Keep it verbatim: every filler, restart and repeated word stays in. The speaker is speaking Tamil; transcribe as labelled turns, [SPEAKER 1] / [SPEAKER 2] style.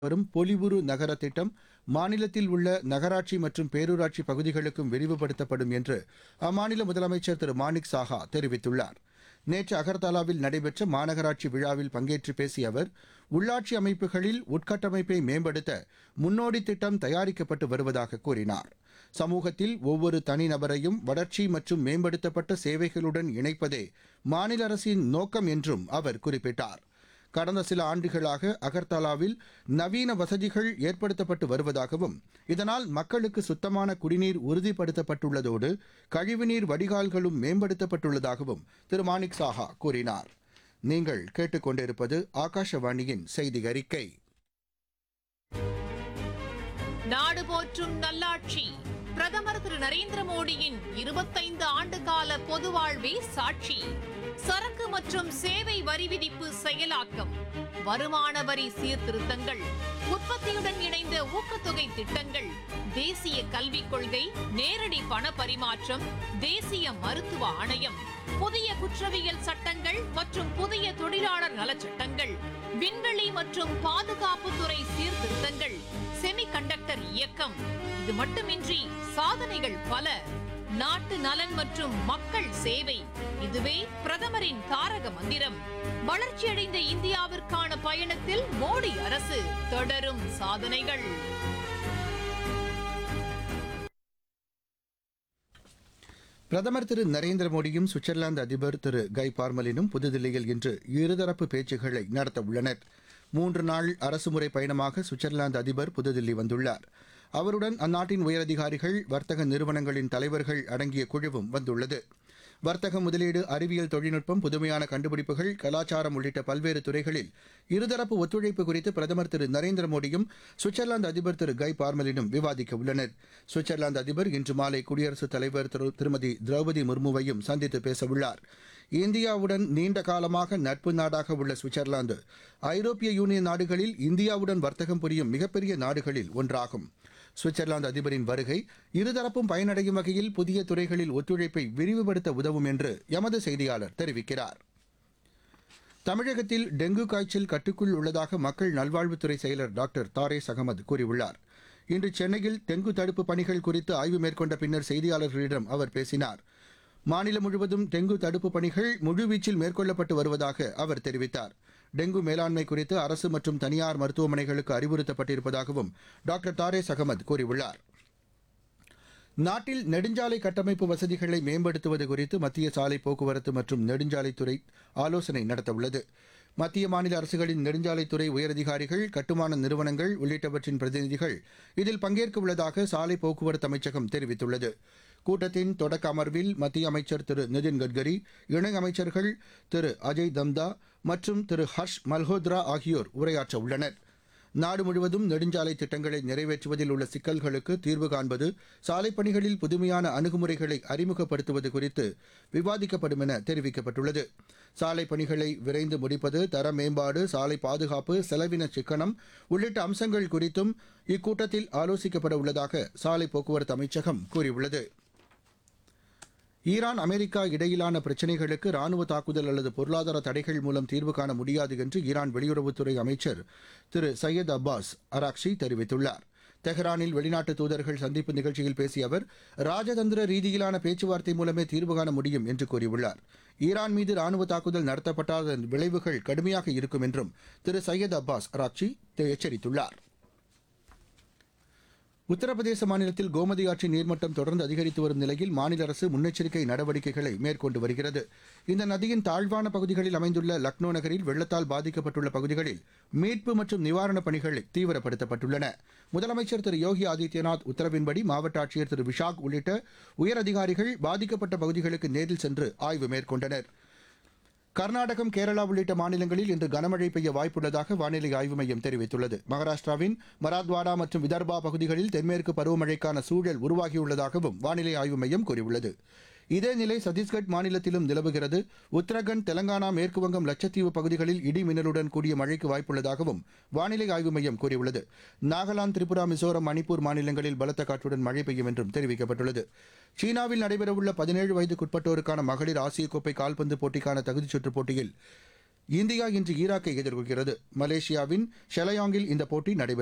[SPEAKER 1] வரும் பொலிவுறு நகர திட்டம் மாநிலத்தில் உள்ள நகராட்சி மற்றும் பேரூராட்சி பகுதிகளுக்கும் விரிவுபடுத்தப்படும் என்று அம்மாநில முதலமைச்சர் திரு மாணிக் சாஹா தெரிவித்துள்ளார். நேற்று அகர்தலாவில் நடைபெற்ற மாநகராட்சி விழாவில் பங்கேற்று பேசிய அவர், உள்ளாட்சி அமைப்புகளில் உட்கட்டமைப்பை மேம்படுத்த முன்னோடி திட்டம் தயாரிக்கப்பட்டு வருவதாக கூறினார். சமூகத்தில் ஒவ்வொரு தனிநபரையும் வளர்ச்சி மற்றும் மேம்படுத்தப்பட்ட சேவைகளுடன் இணைப்பதே மாநில அரசின் நோக்கம் என்றும் அவர் குறிப்பிட்டார். கடந்த சில ஆண்டுகளாக அகர்தலாவில் நவீன வசதிகள் ஏற்படுத்தப்பட்டு வருவதாகவும், இதனால் மக்களுக்கு சுத்தமான குடிநீர் உறுதிப்படுத்தப்பட்டுள்ளதோடு கழிவுநீர் வடிகால்களும் மேம்படுத்தப்பட்டுள்ளதாகவும் திரு மாணிக் சாஹா கூறினார். நீங்கள் கேட்டுக்கொண்டிருப்பது ஆகாஷவாணியின் செய்தி அறிக்கை.
[SPEAKER 2] நாடு போற்றும் நல்லாட்சி பிரதமர் திரு நரேந்திர மோடியின் இருபத்தைந்து ஆண்டுகால பொது வாழ்வே சாட்சி. சரக்கு மற்றும் சேவை வரி விதிப்பு செயலாக்கம், வருமான வரி சீர்திருத்தங்கள், உற்பத்தியுடன் இணைந்த ஊக்கத்தொகை திட்டங்கள், தேசிய கல்விக் கொள்கை, நேரடி பண பரிமாற்றம், தேசிய மருத்துவ ஆணையம், புதிய குற்றவியல் சட்டங்கள் மற்றும் புதிய தொழிலாளர் நலச்சட்டங்கள், விண்வெளி மற்றும் பாதுகாப்புத்துறை சீர்திருத்தங்கள், செமிகண்டக்டர் இயக்கம். இது மட்டுமின்றி சாதனைகள் பல. நாட்டு நலன் மற்றும் மக்கள் சேவை, இதுவே பிரதமரின் தாரக மந்திரம். வளர்ச்சியடைந்த இந்தியாவிற்கான பயணத்தில் மோடி அரசு, தொடரும் சாதனைகள்.
[SPEAKER 1] பிரதமர் திரு நரேந்திர மோடியும் சுவிட்சர்லாந்து அதிபர் திரு கை பார்மலினும் புதுதில்லியில் இன்று இருதரப்பு பேச்சுக்களை நடத்தவுள்ளனர். மூன்று நாள் அரசுமுறை பயணமாக சுவிட்சர்லாந்து அதிபர் புதுதில்லி வந்துள்ளார். அவருடன் அந்நாட்டின் உயரதிகாரிகள், வர்த்தக நிறுவனங்களின் தலைவர்கள் அடங்கிய குழுவும் வந்துள்ளது. வர்த்தகம், முதலீடு, அறிவியல் தொழில்நுட்பம், புதுமையான கண்டுபிடிப்புகள், கலாச்சாரம் உள்ளிட்ட பல்வேறு துறைகளில் இருதரப்பு ஒத்துழைப்பு குறித்து பிரதமர் திரு நரேந்திர மோடியும் சுவிட்சர்லாந்து அதிபர் திரு கை பார்மலினும் விவாதிக்க உள்ளனர். சுவிட்சர்லாந்து அதிபர் இன்று மாலை குடியரசுத் தலைவர் திருமதி திரௌபதி முர்முவையும் சந்தித்து பேசவுள்ளார். இந்தியாவுடன் நீண்ட காலமாக நட்பு நாடாக உள்ள சுவிட்சர்லாந்து ஐரோப்பிய யூனியன் நாடுகளில் இந்தியாவுடன் வர்த்தகம் புரியும் மிகப்பெரிய நாடுகளில் ஒன்றாகும். சுவிட்சர்லாந்து அதிபரின் வருகை இருதரப்பும் பயனடையும் வகையில் புதிய துறைகளில் ஒத்துழைப்பை விரிவுபடுத்த உதவும் என்று எமது செய்தியாளர் தெரிவிக்கிறார். தமிழகத்தில் டெங்கு காய்ச்சல் கட்டுக்குள் உள்ளதாக மக்கள் நல்வாழ்வுத்துறை செயலர் டாக்டர் தாரேஸ் அகமது கூறியுள்ளார். இன்று சென்னையில் டெங்கு தடுப்பு பணிகள் குறித்து ஆய்வு மேற்கொண்ட பின்னர் செய்தியாளர்களிடம் அவர் பேசினார். மாநிலம் முழுவதும் டெங்கு தடுப்பு பணிகள் முழுவீச்சில் மேற்கொள்ளப்பட்டு வருவதாக அவர் தெரிவித்தார். டெங்கு மேலாண்மை குறித்து அரசு மற்றும் தனியார் மருத்துவமனைகளுக்கு அறிவுறுத்தப்பட்டிருப்பதாகவும் டாக்டர் தாரேஸ் அகமது கூறியுள்ளார். நாட்டில் நெடுஞ்சாலை கட்டமைப்பு வசதிகளை மேம்படுத்துவது குறித்து மத்திய சாலை போக்குவரத்து மற்றும் நெடுஞ்சாலைத்துறை ஆலோசனை நடத்தவுள்ளது. மத்திய மாநில அரசுகளின் நெடுஞ்சாலைத்துறை உயரதிகாரிகள், கட்டுமான நிறுவனங்கள் உள்ளிட்டவற்றின் பிரதிநிதிகள் இதில் பங்கேற்க உள்ளதாக சாலை போக்குவரத்து அமைச்சகம் தெரிவித்துள்ளது. கூட்டத்தின் தொடக்க அமர்வில் மத்திய அமைச்சர் திரு நிதின் கட்கரி, இணை அமைச்சர்கள் திரு அஜய் தம்தா மற்றும் திரு ஹர்ஷ் மல்ஹோத்ரா ஆகியோர் உரையாற்ற உள்ளனர். நாடு முழுவதும் நெடுஞ்சாலை திட்டங்களை நிறைவேற்றுவதில் உள்ள சிக்கல்களுக்கு தீர்வு காண்பது, சாலைப் பணிகளில் புதுமையான அணுகுமுறைகளை அறிமுகப்படுத்துவது குறித்து விவாதிக்கப்படும் என தெரிவிக்கப்பட்டுள்ளது. சாலை பணிகளை விரைந்து முடிப்பது, தர மேம்பாடு, சாலை பாதுகாப்பு, செலவின சிக்கனம் உள்ளிட்ட அம்சங்கள் குறித்தும் இக்கூட்டத்தில் ஆலோசிக்கப்பட உள்ளதாக சாலை போக்குவரத்து அமைச்சகம் கூறியுள்ளது. ஈரான், அமெரிக்கா இடையிலான பிரச்சினைகளுக்கு ராணுவ தாக்குதல் அல்லது பொருளாதார தடைகள் மூலம் தீர்வு காண முடியாது என்று ஈரான் வெளியுறவுத்துறை அமைச்சர் திரு சையத் அப்பாஸ் அராக்ஷி தெரிவித்துள்ளார். தெஹ்ரானில் வெளிநாட்டு தூதர்கள் சந்திப்பு நிகழ்ச்சியில் பேசிய அவர், ராஜதந்திர ரீதியிலான பேச்சுவார்த்தை மூலமே தீர்வு காண முடியும் என்று கூறியுள்ளார். ஈரான் மீது ராணுவ தாக்குதல் நடத்தப்பட்டால் அதன் விளைவுகள் கடுமையாக இருக்கும் என்றும் திரு சையத் அப்பாஸ் அராக்ஷி எச்சரித்துள்ளார். உத்தரப்பிரதேச மாநிலத்தில் கோமதி ஆற்றின் நீர்மட்டம் தொடர்ந்து அதிகரித்து வரும் நிலையில் மாநில அரசு முன்னெச்சரிக்கை நடவடிக்கைகளை மேற்கொண்டு வருகிறது. இந்த நதியின் தாழ்வான பகுதிகளில் அமைந்துள்ள லக்னோ நகரில் வெள்ளத்தால் பாதிக்கப்பட்டுள்ள பகுதிகளில் மீட்பு மற்றும் நிவாரணப் பணிகள் தீவிரப்படுத்தப்பட்டுள்ளன. முதலமைச்சர் திரு யோகி ஆதித்யநாத் உத்தரவின்படி மாவட்ட ஆட்சியர் திரு விஷாக் உள்ளிட்ட உயரதிகாரிகள் பாதிக்கப்பட்ட பகுதிகளுக்கு நேரில் சென்று ஆய்வு மேற்கொண்டனர். கர்நாடகம், கேரளா உள்ளிட்ட மாநிலங்களில் இன்று கனமழை பெய்ய வாய்ப்புள்ளதாக வானிலை ஆய்வு மையம் தெரிவித்துள்ளது. மகாராஷ்டிராவின் மராத்வாடா மற்றும் விதர்பா பகுதிகளில் தென்மேற்கு பருவமழைக்கான சூழல் உருவாகியுள்ளதாகவும் வானிலை ஆய்வு மையம் கூறியுள்ளது. இதே நிலை சத்தீஸ்கட் மாநிலத்திலும் நிலவுகிறது. உத்தரகண்ட், தெலங்கானா, மேற்குவங்கம், லட்சத்தீவு பகுதிகளில் இடி மின்னலுடன் கூடிய மழைக்கு வாய்ப்புள்ளதாகவும் வானிலை ஆய்வு மையம் கூறியுள்ளது. நாகாலாந்து, திரிபுரா, மிசோரம், மணிப்பூர் மாநிலங்களில் பலத்த காற்றுடன் மழை பெய்யும் என்றும் தெரிவிக்கப்பட்டுள்ளது. சீனாவில் நடைபெறவுள்ள பதினேழு வயதுக்குட்பட்டோருக்கான மகளிர் ஆசிய கோப்பை கால்பந்து போட்டிக்கான தகுதிச் சுற்றுப் போட்டியில் இந்தியா இன்று ஈராக்கை எதிர்கொள்கிறது. மலேசியாவின் ஷெலயாங்கில் இந்த போட்டி நடைபெறும்.